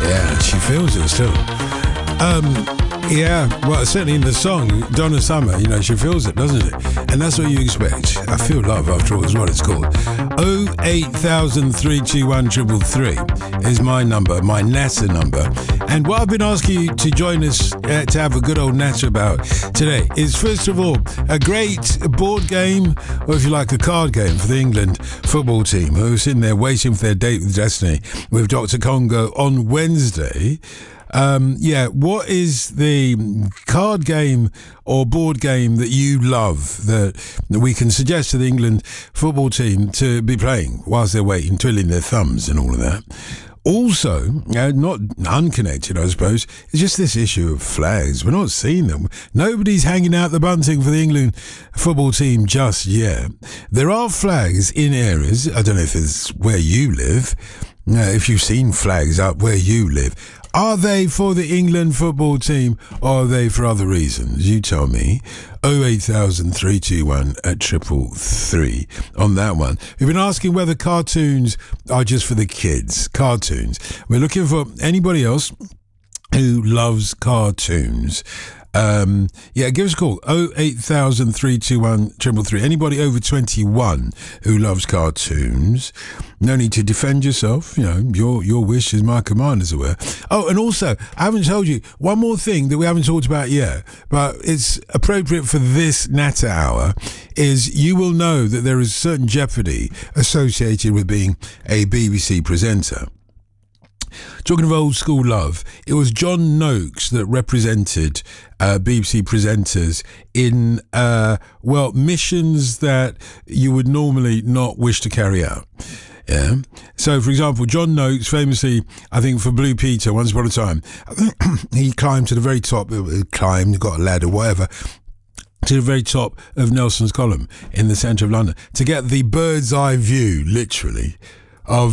Yeah, she feels it still. Yeah, well, certainly in the song, Donna Summer, she feels it, doesn't it? And that's what you expect. I Feel Love, after all, is what it's called. 0800321 is my number, my NASA number. And what I've been asking you to join us to have a good old natter about today is, first of all, a great board game, or if you like, a card game for the England football team, who are sitting there waiting for their date with destiny with Dr. Congo on Wednesday. What is the card game or board game that you love that we can suggest to the England football team to be playing whilst they're waiting, twiddling their thumbs and all of that? Also, not unconnected, I suppose, it's just this issue of flags. We're not seeing them. Nobody's hanging out the bunting for the England football team just yet. There are flags in areas. I don't know if it's where you live, if you've seen flags up where you live. Are they for the England football team, or are they for other reasons? You tell me. 0800321 333 on that one. We've been asking whether cartoons are just for the kids. Cartoons. We're looking for anybody else who loves cartoons. Give us a call. 0800321 333. Anybody over 21 who loves cartoons. No need to defend yourself. Your wish is my command, as it were. Oh, and also, I haven't told you one more thing that we haven't talked about yet, but it's appropriate for this Natter Hour, is you will know that there is certain jeopardy associated with being a BBC presenter. Talking of old school love, it was John Noakes that represented BBC presenters in, missions that you would normally not wish to carry out. Yeah. So, for example, John Noakes, famously, I think for Blue Peter, once upon a time, he climbed to the very top, got a ladder, whatever, to the very top of Nelson's Column in the centre of London to get the bird's eye view, literally, of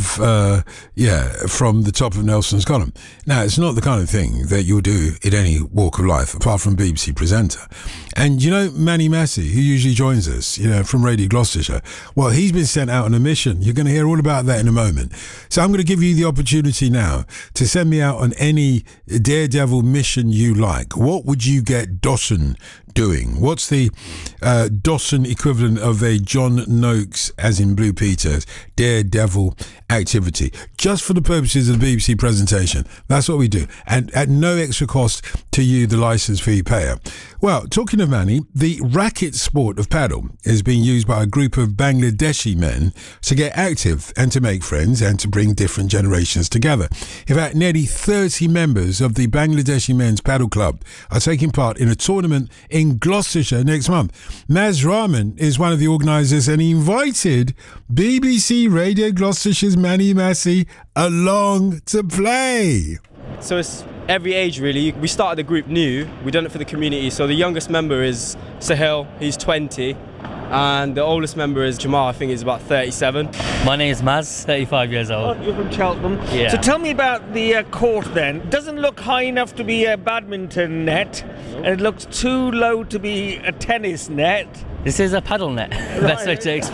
from the top of Nelson's Column. Now, it's not the kind of thing that you'll do in any walk of life, apart from BBC presenter. And Manny Massey, who usually joins us, from Radio Gloucestershire, well, he's been sent out on a mission. You're going to hear all about that in a moment. So I'm going to give you the opportunity now to send me out on any daredevil mission you like. What would you get Dawson doing? What's the Dawson equivalent of a John Noakes, as in Blue Peter's, daredevil activity? Just for the purposes of the BBC presentation. That's what we do. And at no extra cost to you, the licence fee payer. Well, talking of Manny, the racket sport of paddle is being used by a group of Bangladeshi men to get active and to make friends and to bring different generations together. In fact, nearly 30 members of the Bangladeshi Men's Paddle Club are taking part in a tournament in Gloucestershire next month. Maz Rahman is one of the organisers, and he invited BBC Radio Gloucestershire's Manny Massey along to play. So it's every age, really. We started the group new. We've done it for the community. So the youngest member is Sahil. He's 20. And the oldest member is Jamal. I think he's about 37. My name is Maz, 35 years old. Oh, you're from Cheltenham. Yeah. So tell me about the court then. Doesn't look high enough to be a badminton net, and it looks too low to be a tennis net. This is a paddle net. Best way to explain.